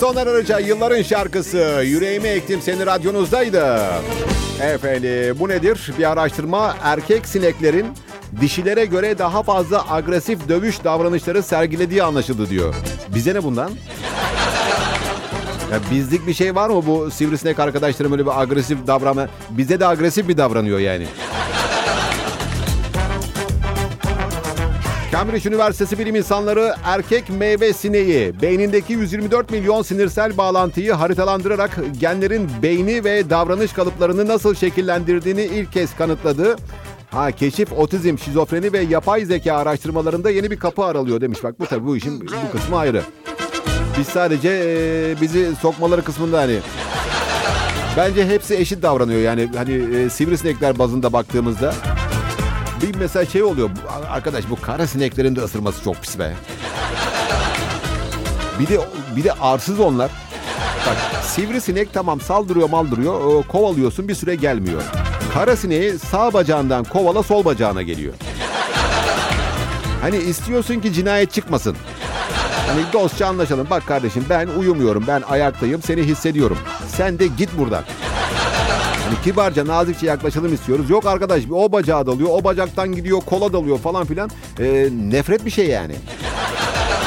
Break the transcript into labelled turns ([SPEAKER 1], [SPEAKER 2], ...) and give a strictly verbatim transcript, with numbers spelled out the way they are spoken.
[SPEAKER 1] Soner Arıca yılların şarkısı Yüreğime Ektim Seni radyonuzdaydı. Efendim bu nedir? Bir araştırma erkek sineklerin dişilere göre daha fazla agresif dövüş davranışları sergilediği anlaşıldı diyor. Bize ne bundan? Ya bizlik bir şey var mı bu sivrisinek arkadaşlarım öyle bir agresif davranma? Bize de agresif bir davranıyor yani. Cambridge Üniversitesi bilim insanları erkek meyve sineği beynindeki yüz yirmi dört milyon sinirsel bağlantıyı haritalandırarak genlerin beyni ve davranış kalıplarını nasıl şekillendirdiğini ilk kez kanıtladı. Ha keşif otizm, şizofreni ve yapay zeka araştırmalarında yeni bir kapı aralıyor demiş. Bak bu tabii bu işin bu kısmı ayrı. Biz sadece e, bizi sokmaları kısmında hani bence hepsi eşit davranıyor yani hani e, sivrisinekler bazında baktığımızda. Bir mesela şey oluyor. Arkadaş bu kara sineklerin de ısırması çok pis be. Bir de bir de arsız onlar. Bak sivrisinek tamam saldırıyor maldırıyor. Kovalıyorsun bir süre gelmiyor. Kara sineği sağ bacağından kovala sol bacağına geliyor. Hani istiyorsun ki cinayet çıkmasın. Hani dostça anlaşalım. Bak kardeşim ben uyumuyorum. Ben ayaktayım. Seni hissediyorum. Sen de git buradan. Hani kibarca nazikçe yaklaşalım istiyoruz. Yok arkadaş o bacağa dalıyor, o bacaktan gidiyor, kola dalıyor falan filan. Ee, nefret bir şey yani.